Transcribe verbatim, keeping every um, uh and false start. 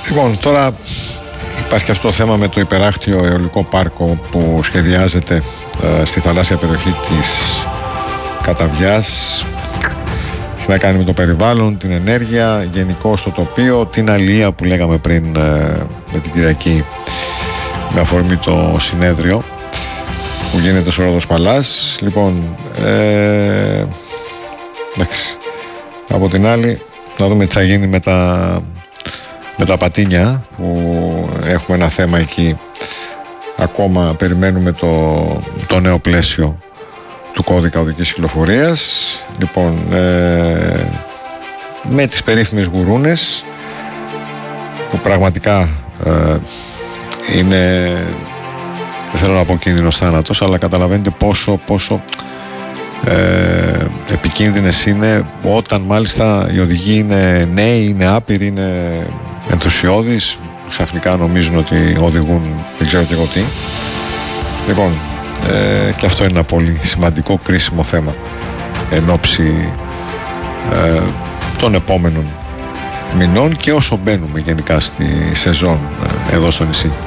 Λοιπόν, τώρα υπάρχει και αυτό το θέμα με το υπεράκτιο αιωλικό πάρκο που σχεδιάζεται ε, στη θαλάσσια περιοχή της Καταβιάς. Έχει να κάνει με το περιβάλλον, την ενέργεια, γενικώς το τοπίο, την αλληλεία που λέγαμε πριν ε, με την Κυριακή με αφορμή το συνέδριο που γίνεται στο Ρόδος Παλάς. Λοιπόν, ε, εντάξει, από την άλλη να δούμε τι θα γίνει με τα, με τα πατίνια που έχουμε ένα θέμα εκεί. Ακόμα περιμένουμε το, το νέο πλαίσιο του κώδικα οδικής κυκλοφορίας. Λοιπόν, ε, με τις περίφημες γουρούνες που πραγματικά ε, είναι, δεν θέλω να πω κίνδυνος θάνατος, αλλά καταλαβαίνετε πόσο, πόσο ε, επικίνδυνες είναι όταν μάλιστα οι οδηγοί είναι νέοι, είναι άπειροι, είναι ενθουσιώδεις, ξαφνικά νομίζουν ότι οδηγούν δεν ξέρω και εγώ τι. Λοιπόν, ε, και αυτό είναι ένα πολύ σημαντικό κρίσιμο θέμα εν ώψη ε, των επόμενων μηνών και όσο μπαίνουμε γενικά στη σεζόν ε, εδώ στο νησί.